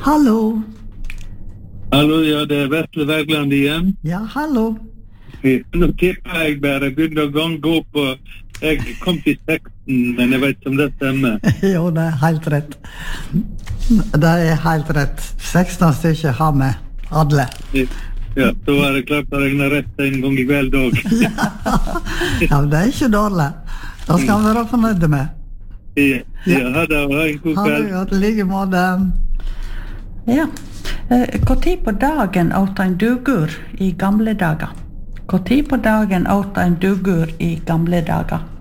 Hallo. Hallo, ja, det Vetle Wergeland igjen. Ja, hallo. Nå tipper jeg bare begynner å gå på. Jeg kom til 16, men jeg vet ikke om det stemmer. Jo, det helt rett. Det helt rett. 16 stykker har vi, alle. Ja, så var det klart å regne rett en gang I kveld også. Ja, men det ikke dårlig. Det skal vi være fornøyde med. Ja, ha det, ha en god kveld. Ha det godt, like måte. Ja. Hvor tid på dagen åt en dugur I gamle dager? Hvor tid på dagen åt en dugur I gamle dager?